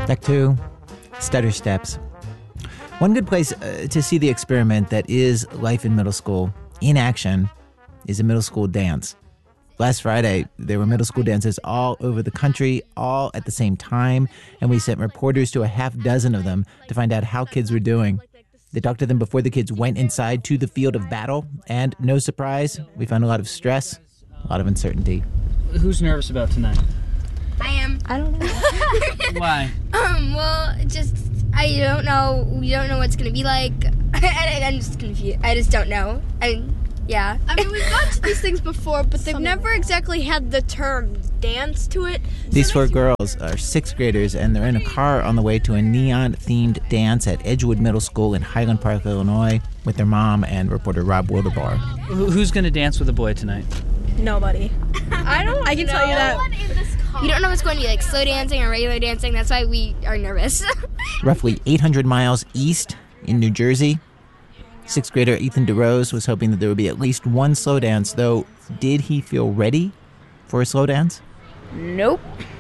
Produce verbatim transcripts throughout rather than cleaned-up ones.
Act two, stutter steps. One good place uh, to see the experiment that is life in middle school in action is a middle school dance. Last Friday, there were middle school dances all over the country, all at the same time, and we sent reporters to a half dozen of them to find out how kids were doing. They talked to them before the kids went inside to the field of battle, and no surprise, we found a lot of stress, a lot of uncertainty. Who's nervous about tonight? I am. I don't know. Why? Um, well, just, I don't know, we don't know what it's gonna be like. I, I'm just confused. I just don't know. I mean, yeah. I mean, we've gone to these things before, but they've never exactly had the term dance to it. These four girls are sixth graders, and they're in a car on the way to a neon-themed dance at Edgewood Middle School in Highland Park, Illinois, with their mom and reporter Rob Wilderbar. Who's going to dance with a boy tonight? Nobody. I don't I can know. tell you that. We don't know what's going to be like, slow dancing or regular dancing. That's why we are nervous. Roughly eight hundred miles east in New Jersey, sixth grader Ethan DeRose was hoping that there would be at least one slow dance, though did he feel ready for a slow dance? Nope.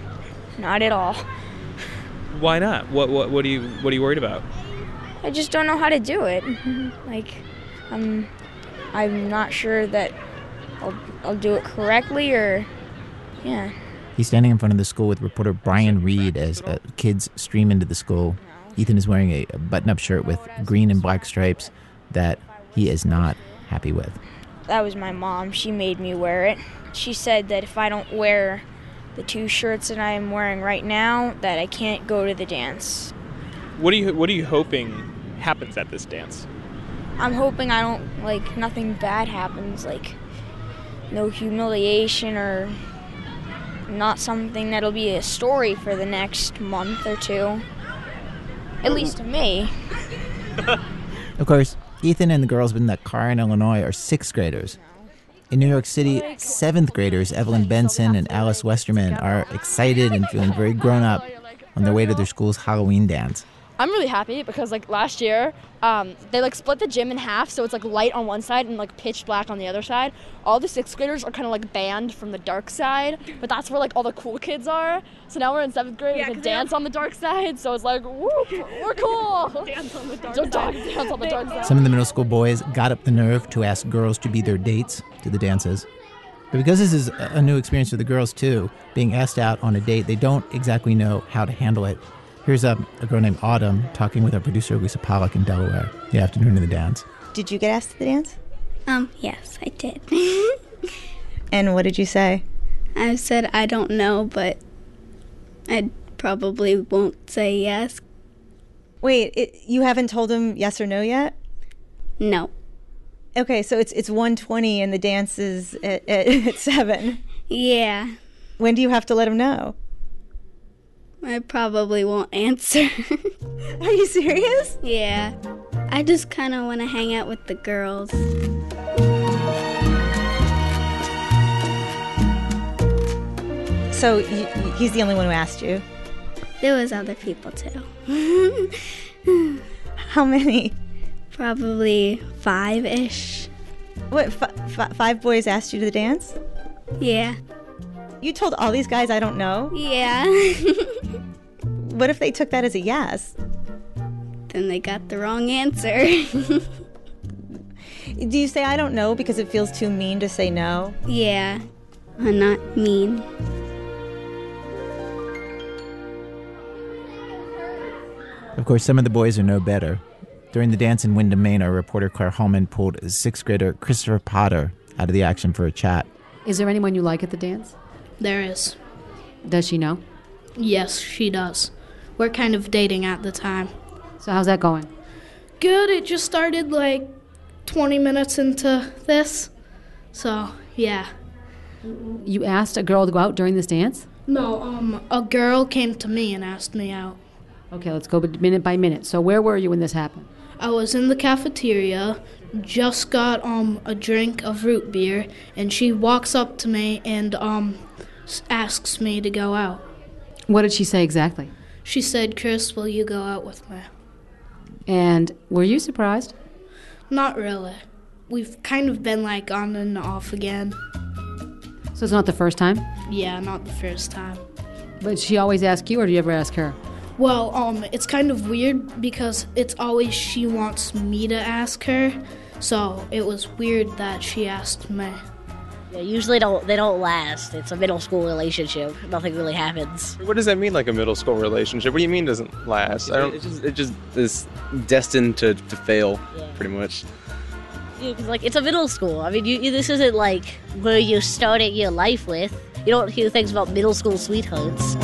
Not at all. Why not? What what what are you what are you worried about? I just don't know how to do it. Like, I'm I'm not sure that I'll I'll do it correctly or yeah. He's standing in front of the school with reporter Brian Reed as uh, kids stream into the school. Ethan is wearing a, a button-up shirt with green and black stripes that he is not happy with. That was my mom. She made me wear it. She said that if I don't wear the two shirts that I'm wearing right now, that I can't go to the dance. What are you what are you hoping happens at this dance? I'm hoping I don't, like, nothing bad happens, like no humiliation or not something that'll be a story for the next month or two. At least to me. Of course, Ethan and the girls in that car in Illinois are sixth graders. In New York City, seventh graders Evelyn Benson and Alice Westerman are excited and feeling very grown up on their way to their school's Halloween dance. I'm really happy because, like, last year, um, they, like, split the gym in half, so it's, like, light on one side and, like, pitch black on the other side. All the sixth graders are kind of, like, banned from the dark side, but that's where, like, all the cool kids are. So now we're in seventh grade, yeah, we can dance on the dark side, so it's like, whoop, we're cool. Dance on the dark side. Dance on the dark side. Some of the middle school boys got up the nerve to ask girls to be their dates to the dances. But because this is a new experience for the girls, too, being asked out on a date, they don't exactly know how to handle it. Here's a, a girl named Autumn talking with our producer, Lisa Pollack, in Delaware, the afternoon of the dance. Did you get asked to the dance? Um, yes, I did. And what did you say? I said I don't know, but I probably won't say yes. Wait, it, you haven't told him yes or no yet? No. Okay, so it's it's one twenty and the dance is at, at, at seven. Yeah. When do you have to let him know? I probably won't answer. Are you serious? Yeah. I just kind of want to hang out with the girls. So y- he's the only one who asked you? There was other people, too. How many? Probably five-ish. What, f- f- five boys asked you to the dance? Yeah. You told all these guys I don't know? Yeah. What if they took that as a yes? Then they got the wrong answer. Do you say I don't know because it feels too mean to say no? Yeah. I'm not mean. Of course, some of the boys are no better. During the dance in Windham, Maine, our reporter Claire Holman pulled sixth grader Christopher Potter out of the action for a chat. Is there anyone you like at the dance? There is. Does she know? Yes, she does. We're kind of dating at the time. So how's that going? Good. It just started like twenty minutes into this. So, yeah. You asked a girl to go out during this dance? No, um, a girl came to me and asked me out. Okay, let's go minute by minute. So where were you when this happened? I was in the cafeteria, just got um a drink of root beer, and she walks up to me and um asks me to go out. What did she say exactly? She said, "Chris, will you go out with me?" And were you surprised? Not really. We've kind of been like on and off again. So it's not the first time? Yeah, not the first time. But she always asks you, or do you ever ask her? Well, um, it's kind of weird because it's always she wants me to ask her, so it was weird that she asked me. Yeah, usually don't they don't last. It's a middle school relationship. Nothing really happens. What does that mean, like a middle school relationship? What do you mean doesn't last? I don't. It just it just is destined to, to fail, Yeah. pretty much. Yeah, 'cause, like, it's a middle school. I mean, you, you, this isn't like where you started your life with. You don't hear things about middle school sweethearts.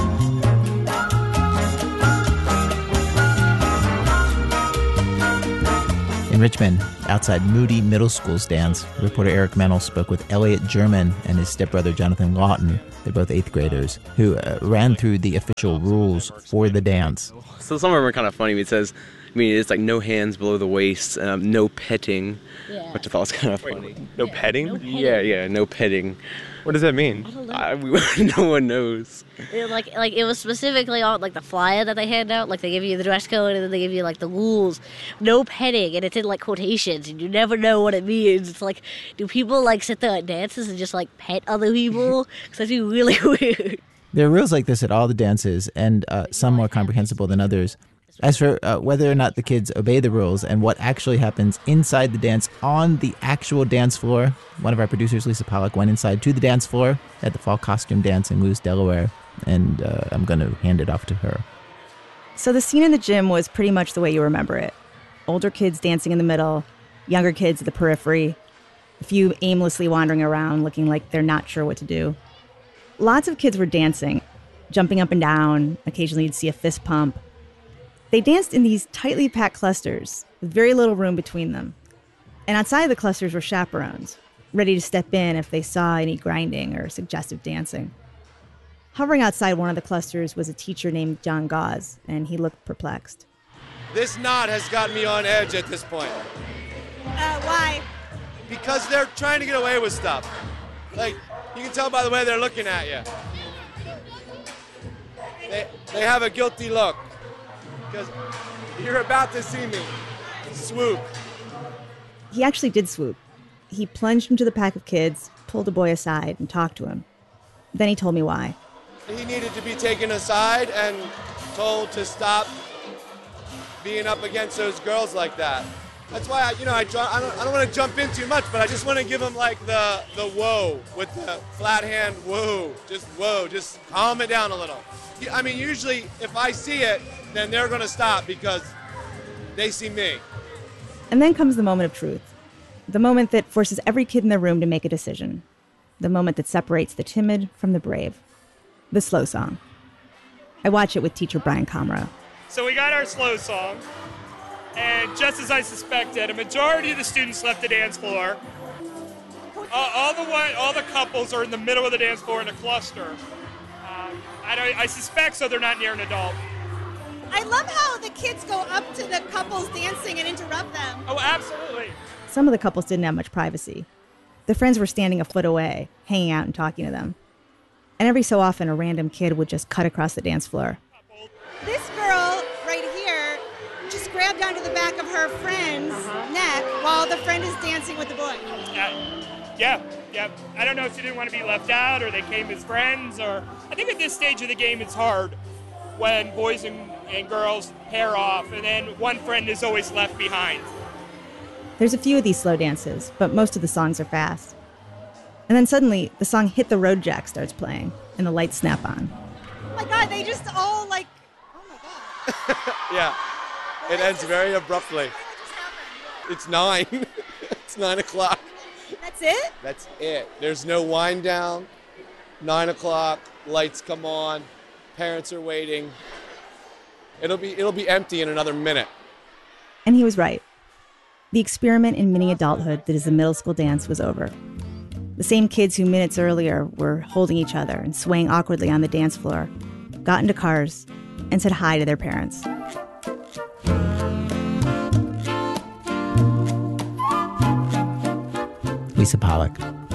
In Richmond, outside Moody Middle School's dance, reporter Eric Mennel spoke with Elliot German and his stepbrother Jonathan Lawton. They're both eighth graders, who uh, ran through the official rules for the dance. So some of them are kind of funny. It says, I mean, it's like no hands below the waist, um, no petting, Yeah. which I thought was kind of funny. Wait, no petting? no petting. Yeah, yeah, no petting. What does that mean? I don't know. I, we, no one knows. It, like, like it was specifically on like the flyer that they hand out. Like they give you the dress code and then they give you like the rules. No petting, and it's in like quotations, and you never know what it means. It's like, do people like sit there at dances and just like pet other people? Because that'd be really weird. There are rules like this at all the dances, and uh, some more comprehensible than others. As for uh, whether or not the kids obey the rules and what actually happens inside the dance on the actual dance floor, one of our producers, Lisa Pollock, went inside to the dance floor at the fall costume dance in Lewes, Delaware, and uh, I'm going to hand it off to her. So the scene in the gym was pretty much the way you remember it. Older kids dancing in the middle, younger kids at the periphery, a few aimlessly wandering around looking like they're not sure what to do. Lots of kids were dancing, jumping up and down. Occasionally you'd see a fist pump. They danced in these tightly packed clusters with very little room between them. And outside the clusters were chaperones, ready to step in if they saw any grinding or suggestive dancing. Hovering outside one of the clusters was a teacher named John Gauze, and he looked perplexed. This knot has got me on edge at this point. Uh, why? Because they're trying to get away with stuff. Like, you can tell by the way they're looking at you. They, they have a guilty look. Because you're about to see me swoop. He actually did swoop. He plunged into the pack of kids, pulled a boy aside, and talked to him. Then he told me why. He needed to be taken aside and told to stop being up against those girls like that. That's why, I, you know, I, I don't, I don't want to jump in too much, but I just want to give him like the, the whoa with the flat hand whoa. Just whoa, just calm it down a little. I mean, usually if I see it, then they're going to stop because they see me. And then comes the moment of truth. The moment that forces every kid in the room to make a decision. The moment that separates the timid from the brave. The slow song. I watch it with teacher Brian Comroe. So we got our slow song, and just as I suspected, a majority of the students left the dance floor. Uh, all the one, all the couples are in the middle of the dance floor in a cluster. Um, I, don't, I suspect so they're not near an adult. I love how the kids go up to the couples dancing and interrupt them. Oh, absolutely. Some of the couples didn't have much privacy. Their friends were standing a foot away, hanging out and talking to them. And every so often, a random kid would just cut across the dance floor. This girl right here just grabbed onto the back of her friend's uh-huh. neck while the friend is dancing with the boy. Uh, yeah, yeah. I don't know if she didn't want to be left out or they came as friends or... I think at this stage of the game it's hard when boys and, and girls pair off and then one friend is always left behind. There's a few of these slow dances, but most of the songs are fast. And then suddenly, the song Hit the Road Jack starts playing, and the lights snap on. Oh my God, they just all like, oh my God. Yeah, it ends very abruptly. It's nine. It's nine o'clock. That's it? That's it. There's no wind down. Nine o'clock, lights come on, parents are waiting. It'll be it'll be empty in another minute. And he was right. The experiment in mini adulthood that is the middle school dance was over. The same kids who minutes earlier were holding each other and swaying awkwardly on the dance floor got into cars and said hi to their parents. Lisa Pollock.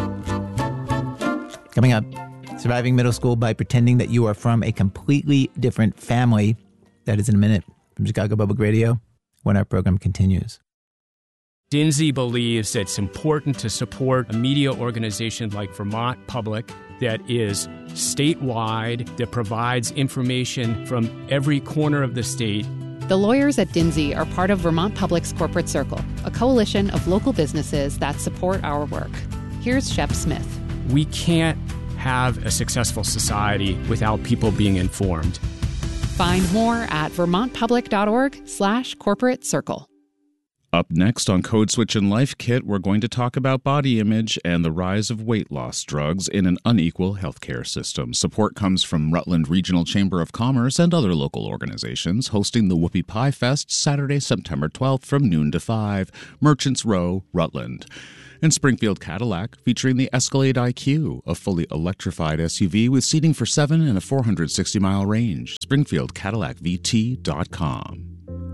Coming up, surviving middle school by pretending that you are from a completely different family. That is in a minute from Chicago Public Radio when our program continues. D N Z believes that it's important to support a media organization like Vermont Public that is statewide, that provides information from every corner of the state. The lawyers at D N Z are part of Vermont Public's Corporate Circle, a coalition of local businesses that support our work. Here's Shep Smith. We can't have a successful society without people being informed. Find more at vermontpublic.org slash corporate circle. Up next on Code Switch and Life Kit, we're going to talk about body image and the rise of weight loss drugs in an unequal healthcare system. Support comes from Rutland Regional Chamber of Commerce and other local organizations hosting the Whoopie Pie Fest Saturday, September twelfth from noon to five, Merchants Row, Rutland. And Springfield Cadillac, featuring the Escalade I Q, a fully electrified S U V with seating for seven and a four hundred sixty mile range. Springfield Cadillac V T dot com.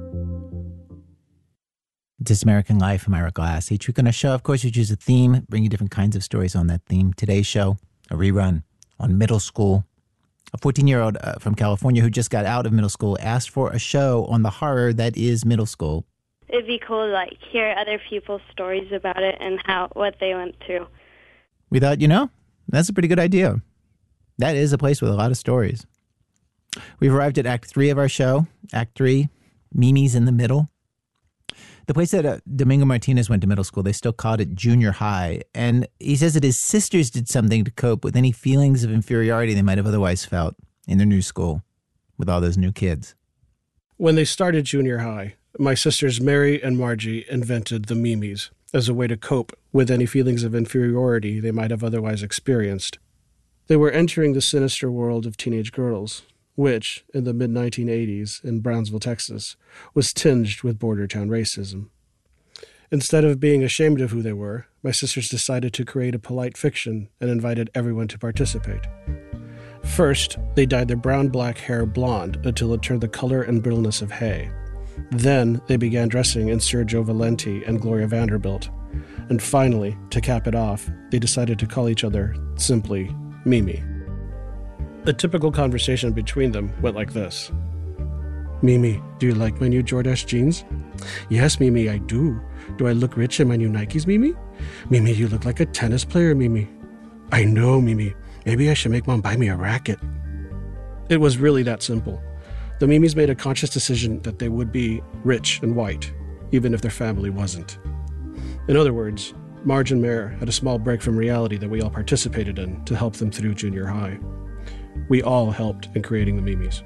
This American Life. I'm Ira Glass. Each week on a show, of course, we choose a theme, bring you different kinds of stories on that theme. Today's show, a rerun on middle school. A fourteen-year-old uh, from California who just got out of middle school asked for a show on the horror that is middle school. It'd be cool to like hear other people's stories about it and how what they went through. We thought, you know, that's a pretty good idea. That is a place with a lot of stories. We've arrived at Act Three of our show. Act Three, Mimi's in the Middle. The place that uh, Domingo Martinez went to middle school, they still called it junior high. And he says that his sisters did something to cope with any feelings of inferiority they might have otherwise felt in their new school with all those new kids. When they started junior high, my sisters Mary and Margie invented the Mimis as a way to cope with any feelings of inferiority they might have otherwise experienced. They were entering the sinister world of teenage girls, which, in the mid nineteen eighties in Brownsville, Texas, was tinged with border-town racism. Instead of being ashamed of who they were, my sisters decided to create a polite fiction and invited everyone to participate. First, they dyed their brown-black hair blonde until it turned the color and brittleness of hay. Then, they began dressing in Sergio Valenti and Gloria Vanderbilt. And finally, to cap it off, they decided to call each other simply Mimi. A typical conversation between them went like this. Mimi, do you like my new Jordache jeans? Yes, Mimi, I do. Do I look rich in my new Nikes, Mimi? Mimi, you look like a tennis player, Mimi. I know, Mimi. Maybe I should make Mom buy me a racket. It was really that simple. The Mimis made a conscious decision that they would be rich and white, even if their family wasn't. In other words, Marge and Mare had a small break from reality that we all participated in to help them through junior high. We all helped in creating the Mimis.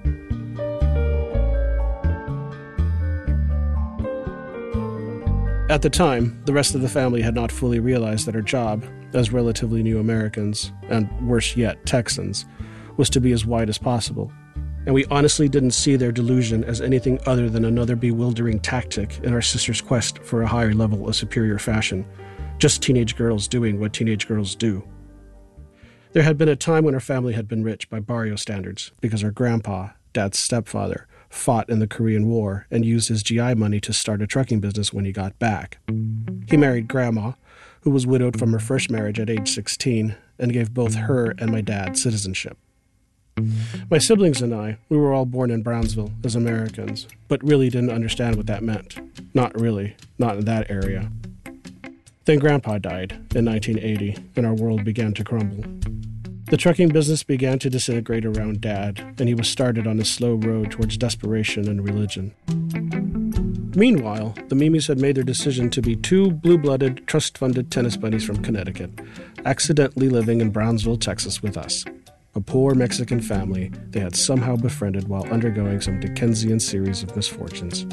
At the time, the rest of the family had not fully realized that our job, as relatively new Americans, and worse yet, Texans, was to be as wide as possible. And we honestly didn't see their delusion as anything other than another bewildering tactic in our sisters' quest for a higher level of superior fashion. Just teenage girls doing what teenage girls do. There had been a time when our family had been rich by barrio standards because our grandpa, Dad's stepfather, fought in the Korean War and used his G I money to start a trucking business when he got back. He married Grandma, who was widowed from her first marriage at age sixteen, and gave both her and my dad citizenship. My siblings and I, we were all born in Brownsville as Americans, but really didn't understand what that meant. Not really, not in that area. Then Grandpa died in nineteen eighty, and our world began to crumble. The trucking business began to disintegrate around Dad, and he was started on a slow road towards desperation and religion. Meanwhile, the Mimis had made their decision to be two blue-blooded, trust-funded tennis buddies from Connecticut, accidentally living in Brownsville, Texas with us. A poor Mexican family they had somehow befriended while undergoing some Dickensian series of misfortunes.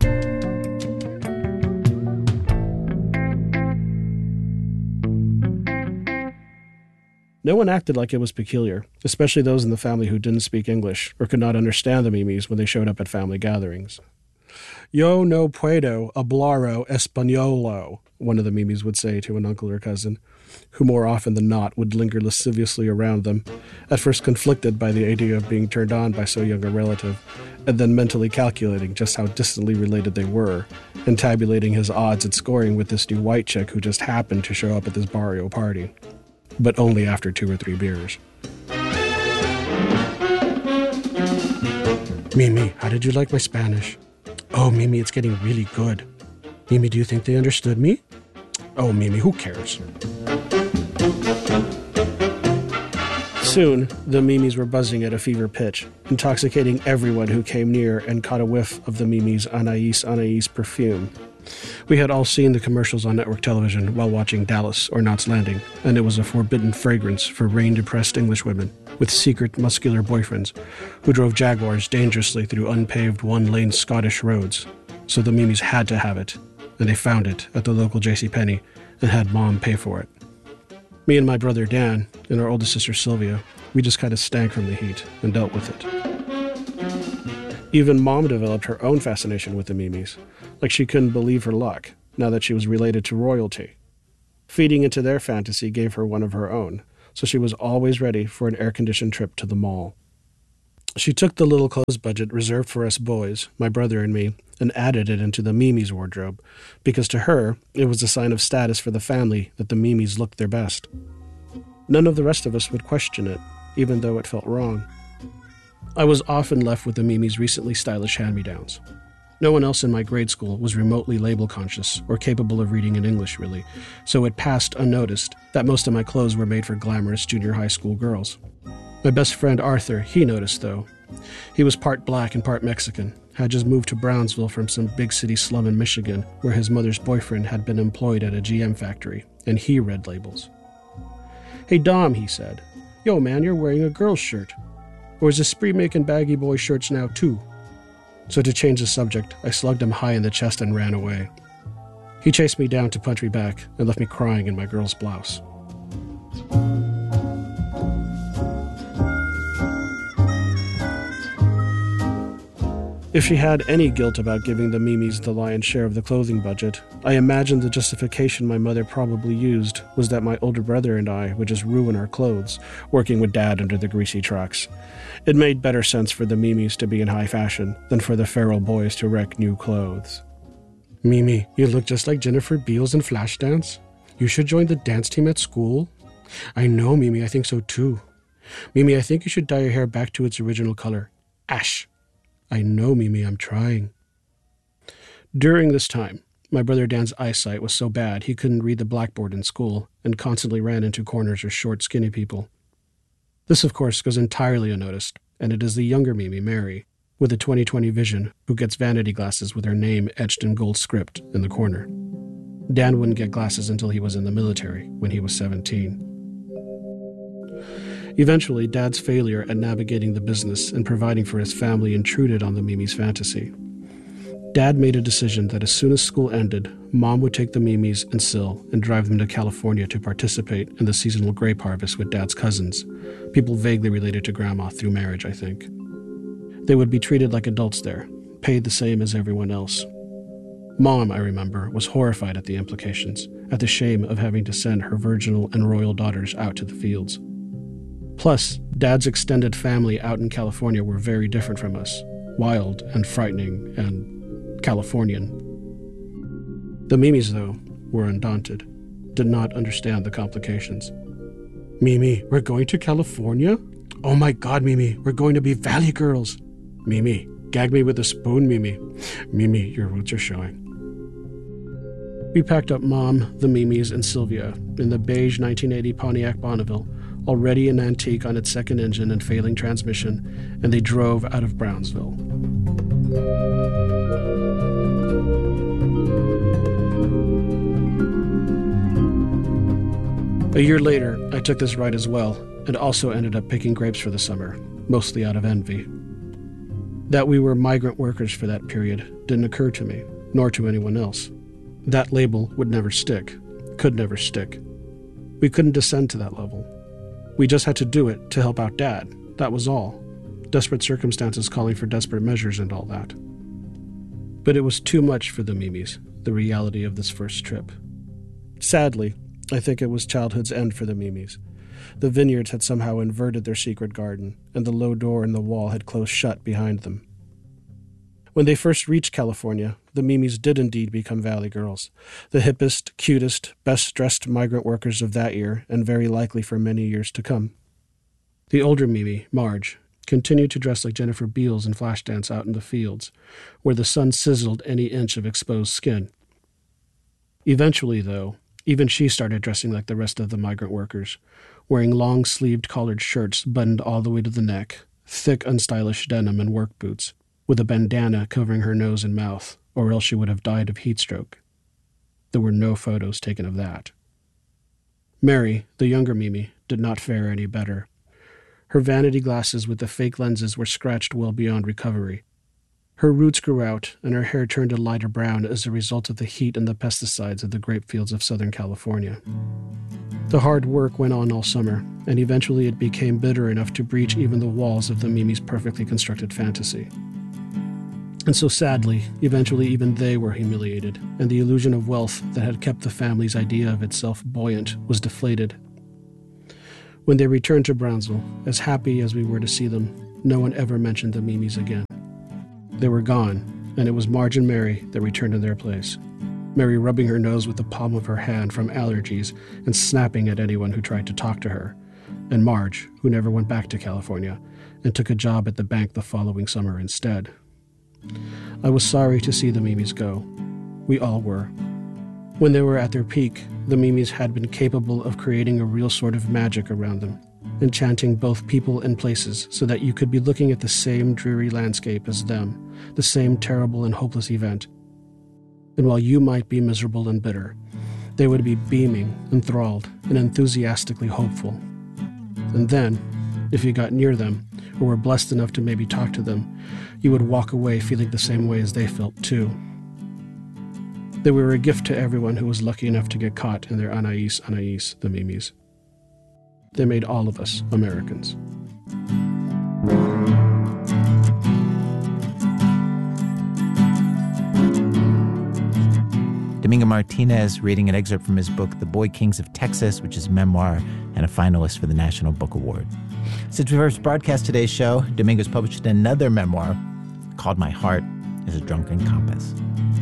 No one acted like it was peculiar, especially those in the family who didn't speak English or could not understand the Mimis when they showed up at family gatherings. Yo no puedo hablar españolo, one of the Mimis would say to an uncle or cousin, who more often than not would linger lasciviously around them, at first conflicted by the idea of being turned on by so young a relative, and then mentally calculating just how distantly related they were, and tabulating his odds at scoring with this new white chick who just happened to show up at this barrio party. But only after two or three beers. Mimi, how did you like my Spanish? Oh, Mimi, it's getting really good. Mimi, do you think they understood me? Oh, Mimi, who cares? Soon, the Mimis were buzzing at a fever pitch, intoxicating everyone who came near and caught a whiff of the Mimi's Anais Anais perfume. We had all seen the commercials on network television while watching Dallas or Knots Landing, and it was a forbidden fragrance for rain-depressed English women with secret, muscular boyfriends who drove Jaguars dangerously through unpaved one-lane Scottish roads. So the Mimis had to have it, and they found it at the local JCPenney and had Mom pay for it. Me and my brother Dan and our oldest sister Sylvia, we just kind of stank from the heat and dealt with it. Even Mom developed her own fascination with the Mimis, like she couldn't believe her luck now that she was related to royalty. Feeding into their fantasy gave her one of her own, so she was always ready for an air-conditioned trip to the mall. She took the little clothes budget reserved for us boys, my brother and me, and added it into the Mimi's wardrobe, because to her, it was a sign of status for the family that the Mimis looked their best. None of the rest of us would question it, even though it felt wrong. I was often left with the Mimi's recently stylish hand-me-downs. No one else in my grade school was remotely label-conscious or capable of reading in English, really, so it passed unnoticed that most of my clothes were made for glamorous junior high school girls. My best friend Arthur, he noticed, though. He was part black and part Mexican, had just moved to Brownsville from some big city slum in Michigan where his mother's boyfriend had been employed at a G M factory, and he read labels. "Hey Dom," he said, "yo man, you're wearing a girl's shirt. Or is this spree making baggy boy shirts now too?" So to change the subject, I slugged him high in the chest and ran away. He chased me down to punch me back and left me crying in my girl's blouse. If she had any guilt about giving the Mimis the lion's share of the clothing budget, I imagine the justification my mother probably used was that my older brother and I would just ruin our clothes, working with Dad under the greasy trucks. It made better sense for the Mimis to be in high fashion than for the feral boys to wreck new clothes. "Mimi, you look just like Jennifer Beals in Flashdance. You should join the dance team at school." "I know, Mimi, I think so too." "Mimi, I think you should dye your hair back to its original color. Ash." "I know, Mimi, I'm trying." During this time, my brother Dan's eyesight was so bad he couldn't read the blackboard in school and constantly ran into corners with short, skinny people. This, of course, goes entirely unnoticed, and it is the younger Mimi, Mary, with a twenty twenty vision, who gets vanity glasses with her name etched in gold script in the corner. Dan wouldn't get glasses until he was in the military, when he was seventeen. Eventually, Dad's failure at navigating the business and providing for his family intruded on the Mimi's fantasy. Dad made a decision that as soon as school ended, Mom would take the Mimis and Syl and drive them to California to participate in the seasonal grape harvest with Dad's cousins, people vaguely related to Grandma through marriage, I think. They would be treated like adults there, paid the same as everyone else. Mom, I remember, was horrified at the implications, at the shame of having to send her virginal and royal daughters out to the fields. Plus, Dad's extended family out in California were very different from us, wild and frightening and Californian. The Mimis, though, were undaunted, did not understand the complications. "Mimi, we're going to California? Oh my God, Mimi, we're going to be Valley Girls. Mimi, gag me with a spoon, Mimi. Mimi, your roots are showing." We packed up Mom, the Mimis, and Sylvia in the beige nineteen eighty Pontiac Bonneville, already an antique on its second engine and failing transmission, and they drove out of Brownsville. A year later, I took this ride as well, and also ended up picking grapes for the summer, mostly out of envy. That we were migrant workers for that period didn't occur to me, nor to anyone else. That label would never stick, could never stick. We couldn't descend to that level. We just had to do it to help out Dad, that was all. Desperate circumstances calling for desperate measures and all that. But it was too much for the Mimis, the reality of this first trip. Sadly, I think it was childhood's end for the Mimis. The vineyards had somehow inverted their secret garden, and the low door in the wall had closed shut behind them. When they first reached California, the Mimis did indeed become Valley Girls, the hippest, cutest, best-dressed migrant workers of that year, and very likely for many years to come. The older Mimi, Marge, continued to dress like Jennifer Beals in Flashdance out in the fields, where the sun sizzled any inch of exposed skin. Eventually, though, even she started dressing like the rest of the migrant workers, wearing long-sleeved collared shirts buttoned all the way to the neck, thick, unstylish denim and work boots, with a bandana covering her nose and mouth, or else she would have died of heat stroke. There were no photos taken of that. Mary, the younger Mimi, did not fare any better. Her vanity glasses with the fake lenses were scratched well beyond recovery. Her roots grew out, and her hair turned a lighter brown as a result of the heat and the pesticides of the grape fields of Southern California. The hard work went on all summer, and eventually it became bitter enough to breach even the walls of the Mimi's perfectly constructed fantasy. And so sadly, eventually even they were humiliated, and the illusion of wealth that had kept the family's idea of itself buoyant was deflated. When they returned to Brownsville, as happy as we were to see them, no one ever mentioned the Mimis again. They were gone, and it was Marge and Mary that returned to their place. Mary rubbing her nose with the palm of her hand from allergies and snapping at anyone who tried to talk to her, and Marge, who never went back to California and took a job at the bank the following summer instead. I was sorry to see the Mimis go. We all were. When they were at their peak, the Mimis had been capable of creating a real sort of magic around them, enchanting both people and places so that you could be looking at the same dreary landscape as them, the same terrible and hopeless event. And while you might be miserable and bitter, they would be beaming, enthralled, and enthusiastically hopeful. And then, if you got near them, or were blessed enough to maybe talk to them, you would walk away feeling the same way as they felt too. They were a gift to everyone who was lucky enough to get caught in their Anais Anais, the Mimis. They made all of us Americans. Domingo Martinez reading an excerpt from his book, The Boy Kings of Texas, which is a memoir and a finalist for the National Book Award. Since we first broadcast today's show, Domingo's published another memoir called My Heart is a Drunken Compass.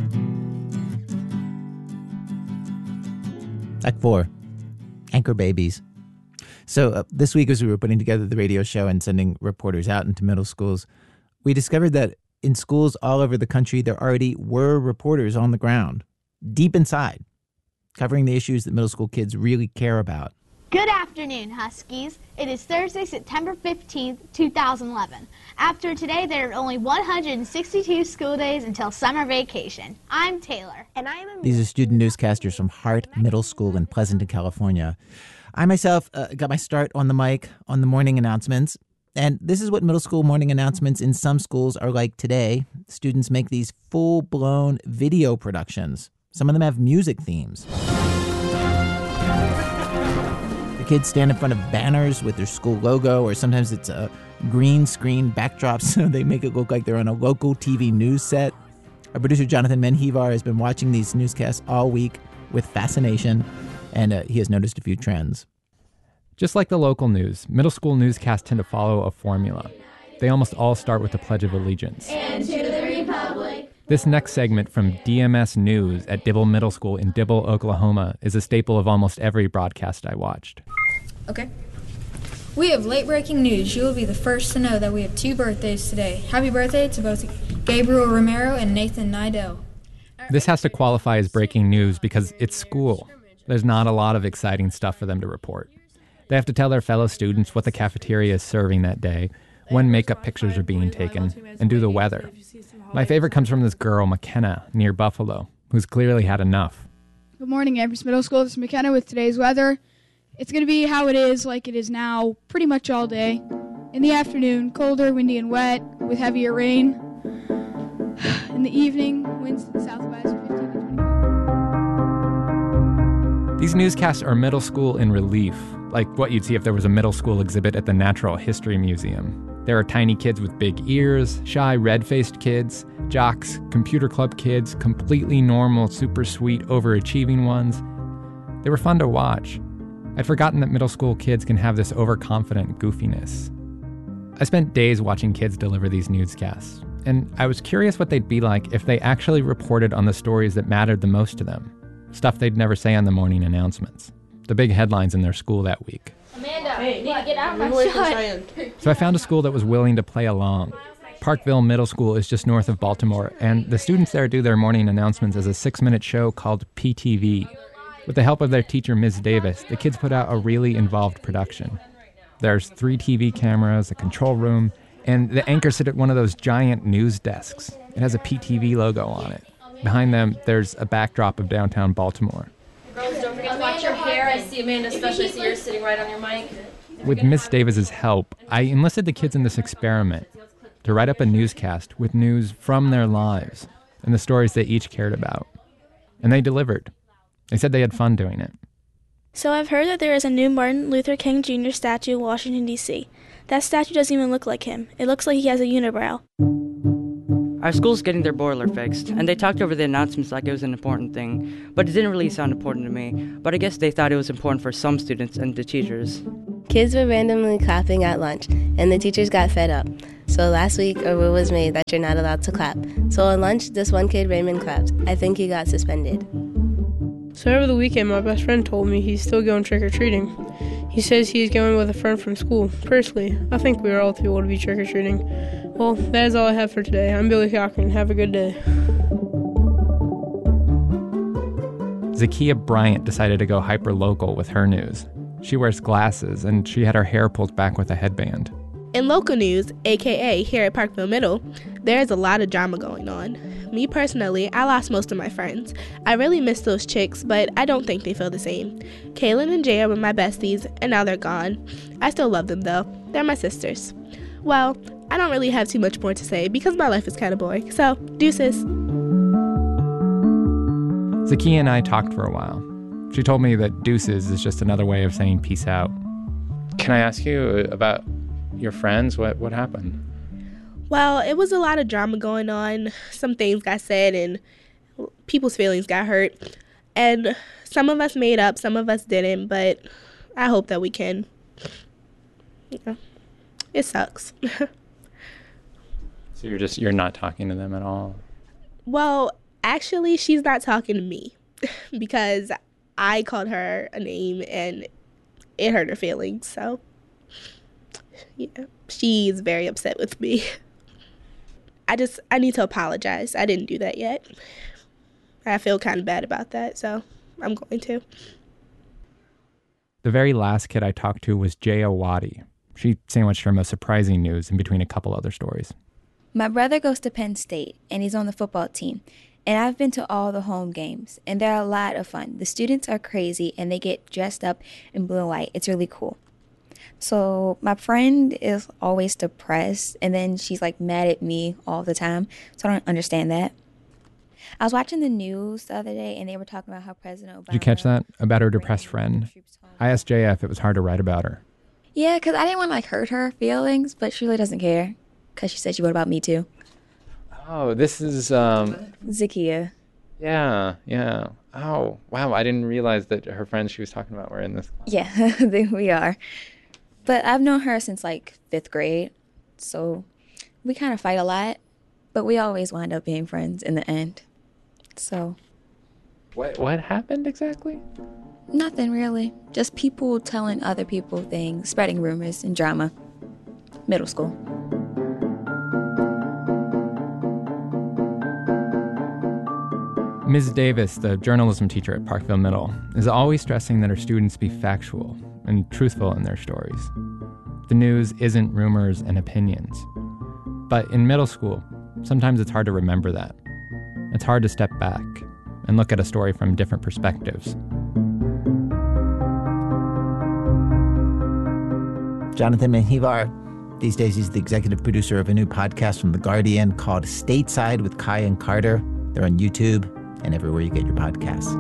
Act four, Anchor Babies. So uh, this week, as we were putting together the radio show and sending reporters out into middle schools, we discovered that in schools all over the country, there already were reporters on the ground, deep inside, covering the issues that middle school kids really care about. Good afternoon, Huskies. It is Thursday, September fifteenth, two thousand eleven. After today, there are only one hundred sixty-two school days until summer vacation. I'm Taylor. And I am a These are student newscasters from Hart Middle School in Pleasanton, California. I myself uh, got my start on the mic on the morning announcements. And this is what middle school morning announcements in some schools are like today. Students make these full-blown video productions. Some of them have music themes. Kids stand in front of banners with their school logo, or sometimes it's a green screen backdrop so they make it look like they're on a local T V news set. Our producer Jonathan Menjivar has been watching these newscasts all week with fascination, and uh, he has noticed a few trends. Just like the local news, middle school newscasts tend to follow a formula. They almost all start with the Pledge of Allegiance. And to the Republic. This next segment from D M S News at Dibble Middle School in Dibble, Oklahoma, is a staple of almost every broadcast I watched. Okay. We have late-breaking news. You will be the first to know that we have two birthdays today. Happy birthday to both Gabriel Romero and Nathan Nidell. This has to qualify as breaking news because it's school. There's not a lot of exciting stuff for them to report. They have to tell their fellow students what the cafeteria is serving that day, when makeup pictures are being taken, and do the weather. My favorite comes from this girl, McKenna, near Buffalo, who's clearly had enough. Good morning, Amherst Middle School. This is McKenna with today's weather. It's going to be how it is, like it is now, pretty much all day. In the afternoon, colder, windy, and wet, with heavier rain. In the evening, winds to the southwest, fifteen to twenty. These newscasts are middle school in relief, like what you'd see if there was a middle school exhibit at the Natural History Museum. There are tiny kids with big ears, shy red-faced kids, jocks, computer club kids, completely normal, super sweet, overachieving ones. They were fun to watch. I'd forgotten that middle school kids can have this overconfident goofiness. I spent days watching kids deliver these newscasts, and I was curious what they'd be like if they actually reported on the stories that mattered the most to them, stuff they'd never say on the morning announcements, the big headlines in their school that week. Amanda, hey, you need to get out of my shot. So I found a school that was willing to play along. Parkville Middle School is just north of Baltimore, and the students there do their morning announcements as a six-minute show called P T V. With the help of their teacher, Miz Davis, the kids put out a really involved production. There's three T V cameras, a control room, and the anchors sit at one of those giant news desks. It has a P T V logo on it. Behind them, there's a backdrop of downtown Baltimore. Girls, don't forget to watch your hair. I see Amanda, especially. I see yours sitting right on your mic. With Miss Davis's help, I enlisted the kids in this experiment to write up a newscast with news from their lives and the stories they each cared about. And they delivered. They said they had fun doing it. So I've heard that there is a new Martin Luther King Junior statue in Washington, D C That statue doesn't even look like him. It looks like he has a unibrow. Our school's getting their boiler fixed, and they talked over the announcements like it was an important thing, but it didn't really sound important to me. But I guess they thought it was important for some students and the teachers. Kids were randomly clapping at lunch, and the teachers got fed up. So last week, a rule was made that you're not allowed to clap. So on lunch, this one kid, Raymond, clapped. I think he got suspended. So over the weekend, my best friend told me he's still going trick-or-treating. He says he's going with a friend from school. Personally, I think we are all too old to be trick-or-treating. Well, that is all I have for today. I'm Billy Cochran. Have a good day. Zakiya Bryant decided to go hyper-local with her news. She wears glasses, and she had her hair pulled back with a headband. In local news, aka here at Parkville Middle, there's a lot of drama going on. Me personally, I lost most of my friends. I really miss those chicks, but I don't think they feel the same. Kaylin and Jaya were my besties, and now they're gone. I still love them though. They're my sisters. Well, I don't really have too much more to say because my life is kind of boring, so deuces. Zakiya and I talked for a while. She told me that deuces is just another way of saying peace out. Can I ask you about your friends? What what happened? Well, it was a lot of drama going on. Some things got said and people's feelings got hurt. And some of us made up, some of us didn't, but I hope that we can. Yeah. It sucks. So you're just, you're not talking to them at all? Well, actually, she's not talking to me because I called her a name and it hurt her feelings. So, yeah, she's very upset with me. I just, I need to apologize. I didn't do that yet. I feel kind of bad about that, so I'm going to. The very last kid I talked to was Jaya Wadi. She sandwiched her most surprising news in between a couple other stories. My brother goes to Penn State, and he's on the football team. And I've been to all the home games, and they're a lot of fun. The students are crazy, and they get dressed up in blue and white. It's really cool. So my friend is always depressed, and then she's like mad at me all the time. So I don't understand that. I was watching the news the other day, and they were talking about how President Obama... Did you catch that? About her depressed friend? I asked Jaya if it was hard to write about her. Yeah, because I didn't want to like hurt her feelings, but she really doesn't care. Because she said she wrote about me too. Oh, this is... um Zakiya. Yeah, yeah. Oh, wow, I didn't realize that her friends she was talking about were in this class. Yeah, they, we are. But I've known her since like fifth grade, so we kind of fight a lot, but we always wind up being friends in the end. So. What what happened exactly? Nothing really. Just people telling other people things, spreading rumors and drama. Middle school. Miz Davis, the journalism teacher at Parkville Middle, is always stressing that her students be factual and truthful in their stories. The news isn't rumors and opinions. But in middle school, sometimes it's hard to remember that. It's hard to step back and look at a story from different perspectives. Jonathan Menjivar. These days, he's the executive producer of a new podcast from The Guardian called Stateside with Kai and Carter. They're on YouTube and everywhere you get your podcasts.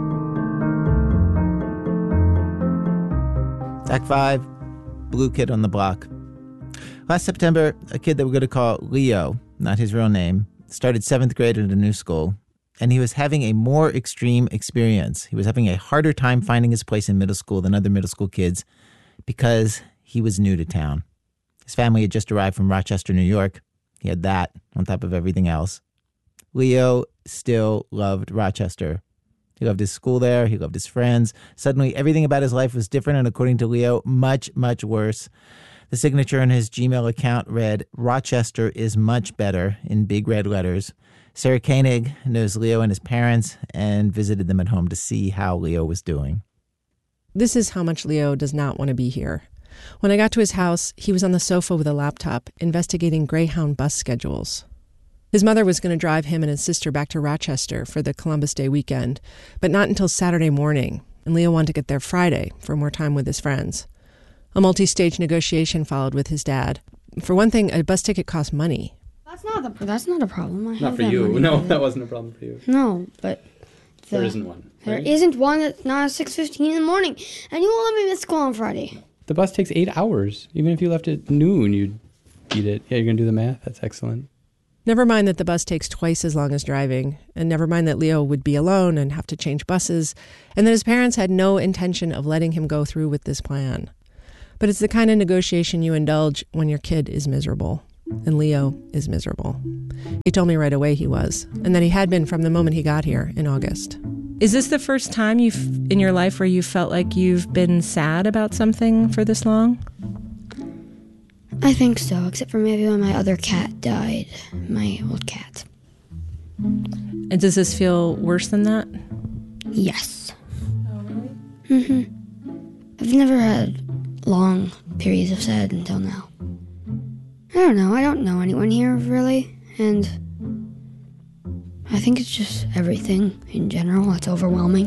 Act five, Blue Kid on the Block. Last September, a kid that we're going to call Leo, not his real name, started seventh grade at a new school, and he was having a more extreme experience. He was having a harder time finding his place in middle school than other middle school kids because he was new to town. His family had just arrived from Rochester, New York. He had that on top of everything else. Leo still loved Rochester. He loved his school there. He loved his friends. Suddenly, everything about his life was different, and according to Leo, much, much worse. The signature on his Gmail account read, Rochester is much better, in big red letters. Sarah Koenig knows Leo and his parents and visited them at home to see how Leo was doing. This is how much Leo does not want to be here. When I got to his house, he was on the sofa with a laptop, investigating Greyhound bus schedules. His mother was going to drive him and his sister back to Rochester for the Columbus Day weekend, but not until Saturday morning, and Leo wanted to get there Friday for more time with his friends. A multi-stage negotiation followed with his dad. For one thing, a bus ticket costs money. That's not the. That's not a problem. I Not have for that you. money No, for that wasn't a problem for you. No, but the, There isn't one. There right? isn't one that's not at six fifteen in the morning, and you won't let me miss school on Friday. The bus takes eight hours. Even if you left at noon, you'd beat it. Yeah, you're going to do the math? That's excellent. Never mind that the bus takes twice as long as driving, and never mind that Leo would be alone and have to change buses, and that his parents had no intention of letting him go through with this plan. But it's the kind of negotiation you indulge when your kid is miserable. And Leo is miserable. He told me right away he was, and that he had been from the moment he got here in August. Is this the first time you've in your life where you felt like you've been sad about something for this long? I think so, except for maybe when my other cat died, my old cat. And does this feel worse than that? Yes. Oh, really? Mm-hmm. I've never had long periods of sad until now. I don't know. I don't know anyone here, really. And I think it's just everything in general that's overwhelming.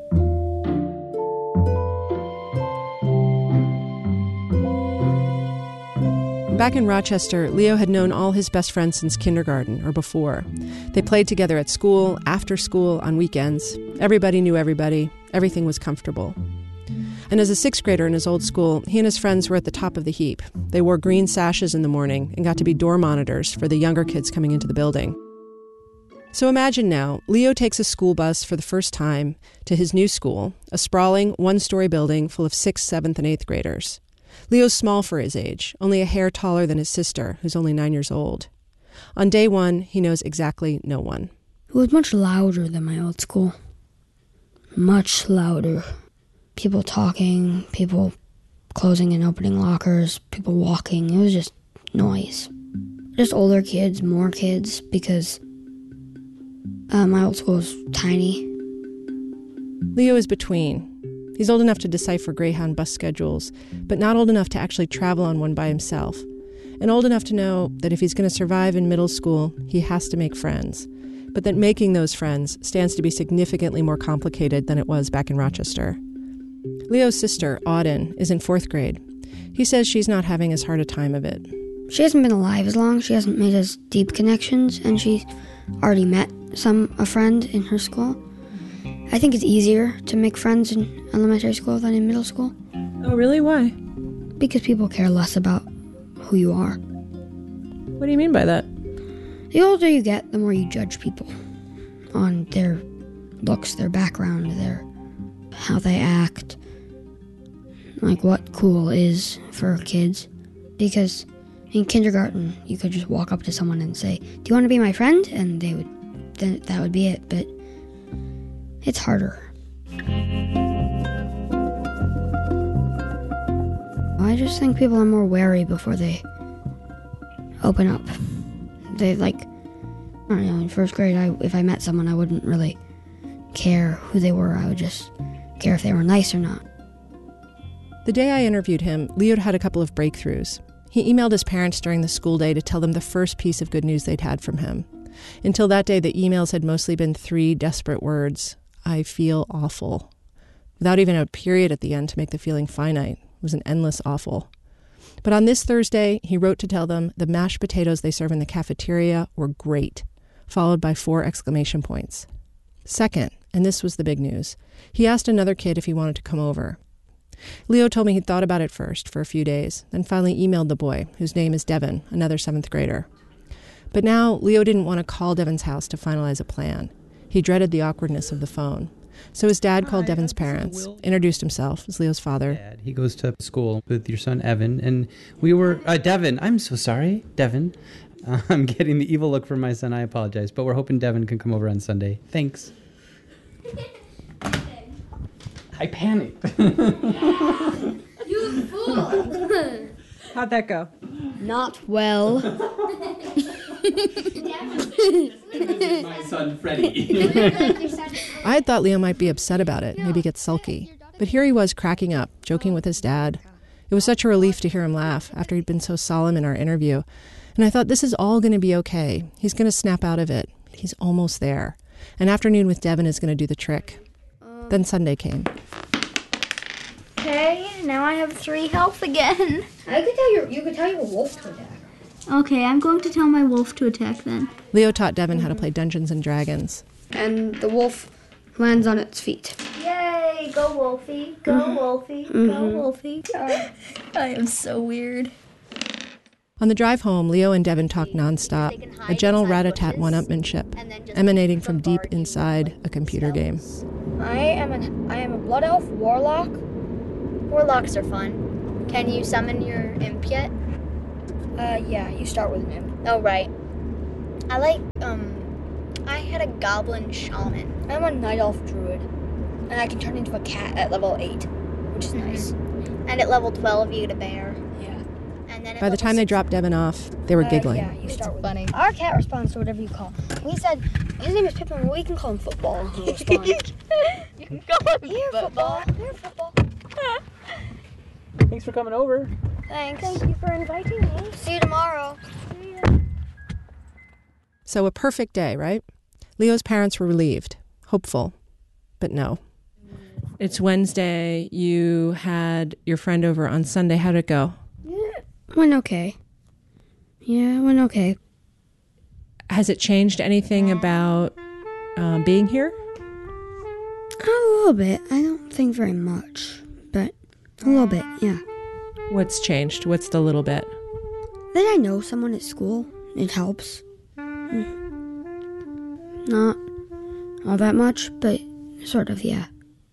Back in Rochester, Leo had known all his best friends since kindergarten or before. They played together at school, after school, on weekends. Everybody knew everybody. Everything was comfortable. And as a sixth grader in his old school, he and his friends were at the top of the heap. They wore green sashes in the morning and got to be door monitors for the younger kids coming into the building. So imagine now, Leo takes a school bus for the first time to his new school, a sprawling one-story building full of sixth, seventh, and eighth graders. Leo's small for his age, only a hair taller than his sister, who's only nine years old. On day one, he knows exactly no one. It was much louder than my old school. Much louder. People talking, people closing and opening lockers, people walking. It was just noise. Just older kids, more kids, because uh, my old school was tiny. Leo is between. He's old enough to decipher Greyhound bus schedules, but not old enough to actually travel on one by himself, and old enough to know that if he's going to survive in middle school, he has to make friends, but that making those friends stands to be significantly more complicated than it was back in Rochester. Leo's sister, Auden, is in fourth grade. He says she's not having as hard a time of it. She hasn't been alive as long, she hasn't made as deep connections, and she's already met some a friend in her school. I think it's easier to make friends in elementary school than in middle school. Oh, really? Why? Because people care less about who you are. What do you mean by that? The older you get, the more you judge people on their looks, their background, their how they act, like what cool is for kids. Because in kindergarten, you could just walk up to someone and say, "Do you want to be my friend?" And they would, then that would be it. But it's harder. I just think people are more wary before they open up. They like, I don't know, in first grade, I, if I met someone, I wouldn't really care who they were. I would just care if they were nice or not. The day I interviewed him, Leo had a couple of breakthroughs. He emailed his parents during the school day to tell them the first piece of good news they'd had from him. Until that day, the emails had mostly been three desperate words. I feel awful. Without even a period at the end to make the feeling finite. It was an endless awful. But on this Thursday, he wrote to tell them the mashed potatoes they serve in the cafeteria were great, followed by four exclamation points. Second, and this was the big news, he asked another kid if he wanted to come over. Leo told me he'd thought about it first for a few days, then finally emailed the boy, whose name is Devin, another seventh grader. But now, Leo didn't want to call Devin's house to finalize a plan. He dreaded the awkwardness of the phone. So his dad called Devin's parents, introduced himself as Leo's father. Dad, he goes to school with your son, Evan, and we were... Uh, Devin, I'm so sorry, Devin. Uh, I'm getting the evil look from my son, I apologize, but we're hoping Devin can come over on Sunday. Thanks. I panicked. You fool! How'd that go? Not well. My son, Freddie. I had thought Leo might be upset about it, maybe get sulky. But here he was cracking up, joking with his dad. It was such a relief to hear him laugh after he'd been so solemn in our interview. And I thought, this is all going to be okay. He's going to snap out of it. He's almost there. An afternoon with Devin is going to do the trick. Then Sunday came. Okay, now I have three health again. I could tell your, you could tell your wolf to attack. Okay, I'm going to tell my wolf to attack then. Leo taught Devin how to play Dungeons and Dragons. And the wolf lands on its feet. Yay, go Wolfie, go Mhm. Wolfie, go Mhm. Wolfie. I am so weird. On the drive home, Leo and Devin talked nonstop, a gentle rat-a-tat one-upmanship, emanating from deep inside a computer game. I am an I am a blood elf warlock. Warlocks are fun. Can you summon your imp yet? Uh, yeah, you start with an imp. Oh, right. I like, um, I had a goblin shaman. I'm a night elf druid. And I can turn into a cat at level eight, which is mm-hmm. nice. And at level twelve, you get a bear. Yeah. And then By the time they dropped Devin off, they were uh, giggling. Yeah, you start with funny. Our cat responds to whatever you call. We said, his name is Pippin, but we can call him Football. He'll respond. You can call him Here, Football. Here, Football. Thanks for coming over. Thanks. Thank you for inviting me. See you tomorrow. See ya. So a perfect day, right? Leo's parents were relieved, hopeful, but no. It's Wednesday. You had your friend over on Sunday. How'd it go? Yeah, went okay. Yeah, it went okay. Has it changed anything about um, being here? A little bit. I don't think very much, but a little bit, yeah. What's changed? What's the little bit? That I know someone at school. It helps. Not all that much, but sort of, yeah.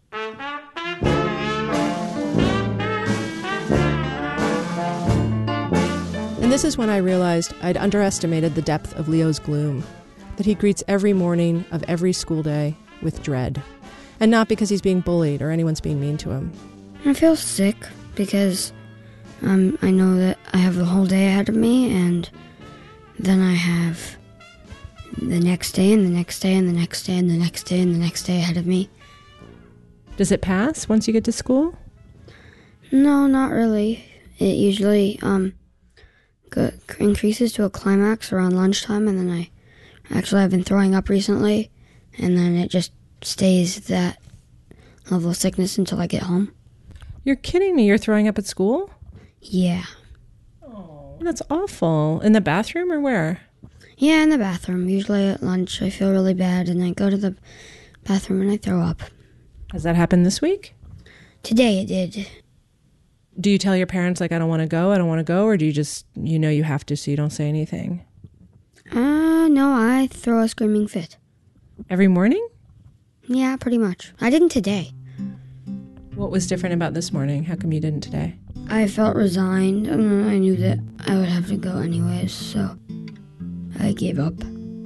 And this is when I realized I'd underestimated the depth of Leo's gloom, that he greets every morning of every school day with dread. And not because he's being bullied or anyone's being mean to him. I feel sick because um, I know that I have the whole day ahead of me, and then I have the next day and the next day and the next day and the next day and the next day ahead of me. Does it pass once you get to school? No, not really. It usually um go, increases to a climax around lunchtime, and then I actually have been throwing up recently, and then it just stays that level of sickness until I get home. You're kidding me. You're throwing up at school? Yeah. Oh, that's awful. In the bathroom or where? Yeah, in the bathroom. Usually at lunch I feel really bad, and I go to the bathroom and I throw up. Has that happened this week? Today it did. Do you tell your parents, like, I don't want to go, I don't want to go, or do you just, you know you have to so you don't say anything? Uh, no, I throw a screaming fit. Every morning? Yeah, pretty much. I didn't today. What was different about this morning? How come you didn't today? I felt resigned, and I knew that I would have to go anyways, so I gave up.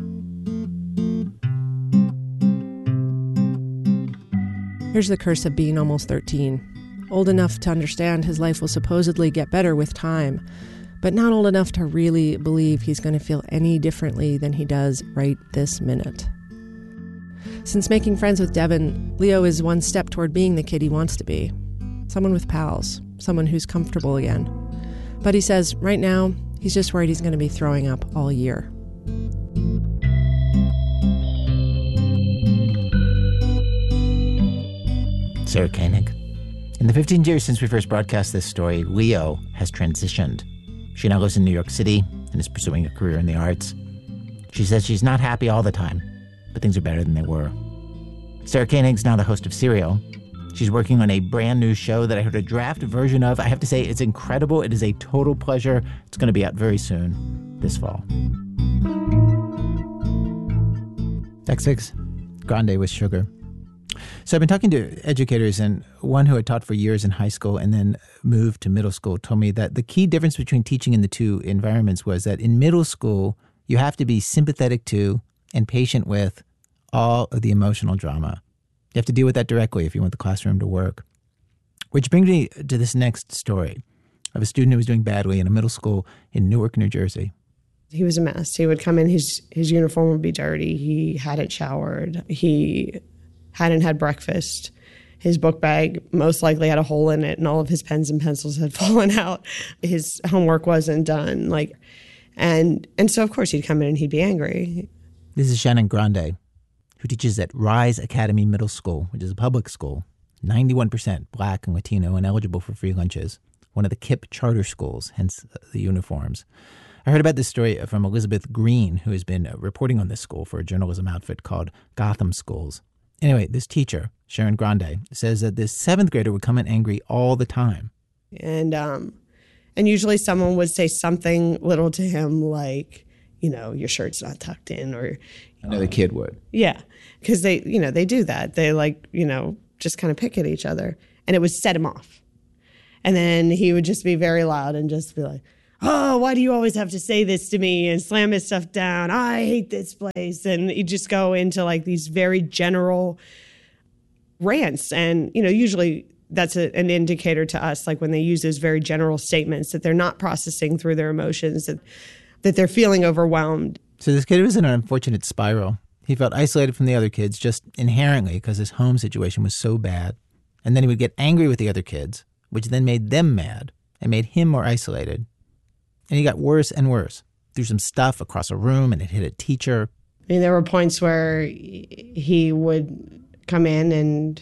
Here's the curse of being almost thirteen. Old enough to understand his life will supposedly get better with time, but not old enough to really believe he's going to feel any differently than he does right this minute. Since making friends with Devin, Leo is one step toward being the kid he wants to be. Someone with pals, someone who's comfortable again. But he says right now, he's just worried he's going to be throwing up all year. Sarah Koenig. In the fifteen years since we first broadcast this story, Leo has transitioned. She now lives in New York City and is pursuing a career in the arts. She says she's not happy all the time, but things are better than they were. Sarah Koenig's now the host of Serial. She's working on a brand new show that I heard a draft version of. I have to say, it's incredible. It is a total pleasure. It's going to be out very soon, this fall. Act six, Grande with Sugar. So I've been talking to educators, and one who had taught for years in high school and then moved to middle school told me that the key difference between teaching in the two environments was that in middle school, you have to be sympathetic to and patient with all of the emotional drama. You have to deal with that directly if you want the classroom to work. Which brings me to this next story. of a student who was doing badly in a middle school in Newark, New Jersey. He was a mess. He would come in, his, his uniform would be dirty. He hadn't showered. He hadn't had breakfast. His book bag most likely had a hole in it, and all of his pens and pencils had fallen out. His homework wasn't done. Like, and and so, of course, he'd come in and he'd be angry. This is Shannon Grande, who teaches at Rise Academy Middle School, which is a public school, ninety-one percent Black and Latino and eligible for free lunches, one of the K I P charter schools, hence the uniforms. I heard about this story from Elizabeth Green, who has been reporting on this school for a journalism outfit called Gotham Schools. Anyway, this teacher, Sharon Grande, says that this seventh grader would come in angry all the time. And um, and usually someone would say something little to him like, you know, your shirt's not tucked in, or another um, kid would. Yeah, because they, you know, they do that. They like, you know, just kind of pick at each other, and it would set him off. And then he would just be very loud and just be like, oh, why do you always have to say this to me, and slam his stuff down? I hate this place. And he'd just go into like these very general rants. And, you know, usually that's a, an indicator to us, like when they use those very general statements, that they're not processing through their emotions, that, that they're feeling overwhelmed. So this kid was in an unfortunate spiral. He felt isolated from the other kids just inherently because his home situation was so bad. And then he would get angry with the other kids, which then made them mad and made him more isolated. And he got worse and worse. Threw some stuff across a room and it hit a teacher. I mean, there were points where he would come in and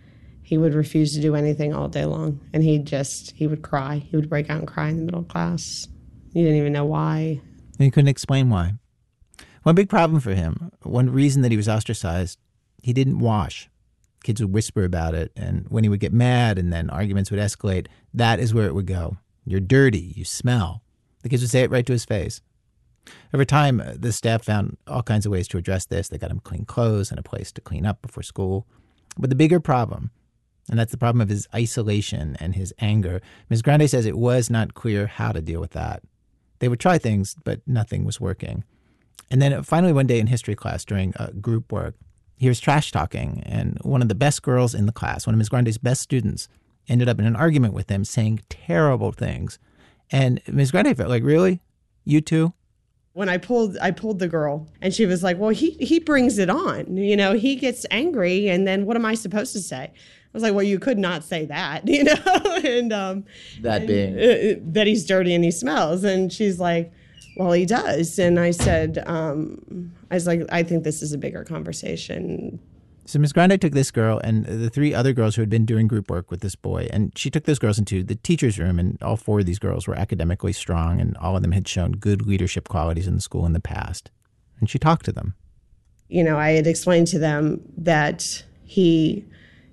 he would refuse to do anything all day long. And he just, he would cry. He would break out and cry in the middle of class. He didn't even know why. And he couldn't explain why. One big problem for him, one reason that he was ostracized, he didn't wash. Kids would whisper about it. And when he would get mad and then arguments would escalate, that is where it would go. You're dirty. You smell. The kids would say it right to his face. Over time, the staff found all kinds of ways to address this. They got him clean clothes and a place to clean up before school. But the bigger problem, and that's the problem of his isolation and his anger, Miz Grande says it was not clear how to deal with that. They would try things, but nothing was working. And then finally one day in history class during uh, group work, he was trash talking, and one of the best girls in the class, one of Miz Grande's best students, ended up in an argument with him saying terrible things. And Miz Grande felt like, really? You too? When I pulled I pulled the girl, and she was like, well, he he brings it on. You know, he gets angry, and then what am I supposed to say? I was like, well, you could not say that, you know? and um, That being? Uh, that he's dirty and he smells. And she's like, well, he does. And I said, um, I was like, I think this is a bigger conversation. So Miz Grande took this girl and the three other girls who had been doing group work with this boy, and she took those girls into the teacher's room, and all four of these girls were academically strong, and all of them had shown good leadership qualities in the school in the past. And she talked to them. You know, I had explained to them that he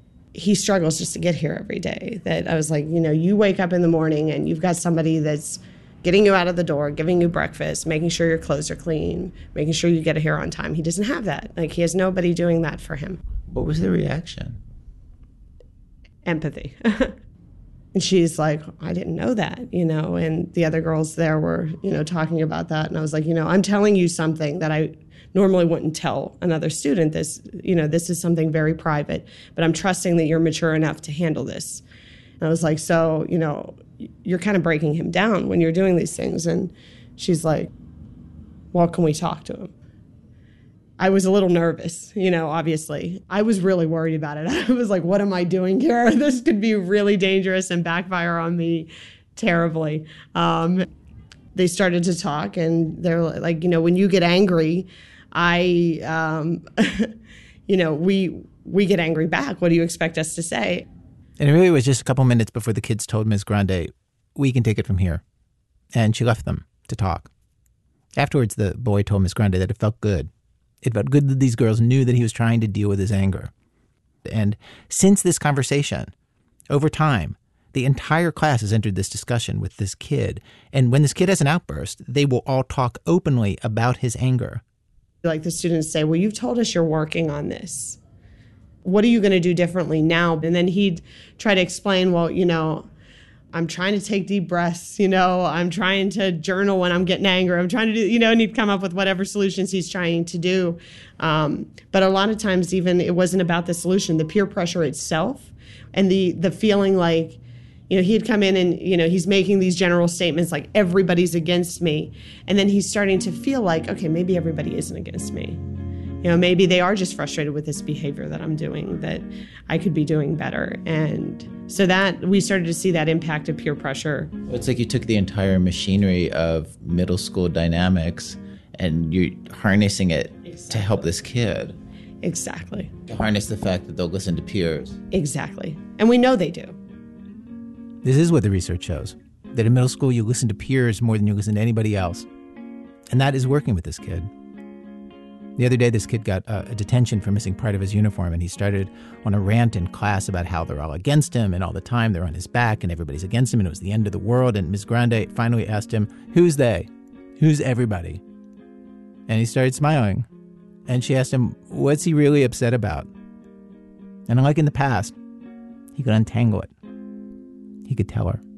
he struggles just to get here every day. That I was like, you know, you wake up in the morning and you've got somebody that's getting you out of the door, giving you breakfast, making sure your clothes are clean, making sure you get here on time. He doesn't have that. Like, he has nobody doing that for him. What was the reaction? Empathy. And she's like, I didn't know that, you know, and the other girls there were, you know, talking about that. And I was like, you know, I'm telling you something that I normally wouldn't tell another student. This, you know, this is something very private, but I'm trusting that you're mature enough to handle this. And I was like, so, you know, you're kind of breaking him down when you're doing these things. And she's like, well, can we talk to him? I was a little nervous, you know, obviously. I was really worried about it. I was like, what am I doing here? This could be really dangerous and backfire on me terribly. Um, they started to talk, and they're like, you know, when you get angry, I, um, you know, we we get angry back. What do you expect us to say? And it really was just a couple minutes before the kids told Miz Grande, we can take it from here. And she left them to talk. Afterwards, the boy told Miz Grande that it felt good. It felt good that these girls knew that he was trying to deal with his anger. And since this conversation, over time, the entire class has entered this discussion with this kid. And when this kid has an outburst, they will all talk openly about his anger. Like the students say, well, you've told us you're working on this. What are you going to do differently now? And then he'd try to explain, well, you know, I'm trying to take deep breaths, you know, I'm trying to journal when I'm getting angry. I'm trying to do, you know, and he'd come up with whatever solutions he's trying to do. Um, but a lot of times even it wasn't about the solution, the peer pressure itself and the, the feeling like, You know, he'd come in and, you know, he's making these general statements like everybody's against me. And then he's starting to feel like, okay, maybe everybody isn't against me. You know, maybe they are just frustrated with this behavior that I'm doing, that I could be doing better. And so that we started to see that impact of peer pressure. It's like you took the entire machinery of middle school dynamics and you're harnessing it exactly. to help this kid. Exactly. To harness the fact that they'll listen to peers. Exactly. And we know they do. This is what the research shows, that in middle school you listen to peers more than you listen to anybody else. And that is working with this kid. The other day, this kid got uh, a detention for missing part of his uniform, and he started on a rant in class about how they're all against him, and all the time they're on his back, and everybody's against him, and it was the end of the world. And Miz Grande finally asked him, who's they? Who's everybody? And he started smiling. And she asked him, what's he really upset about? And unlike in the past, he could untangle it. He could tell her.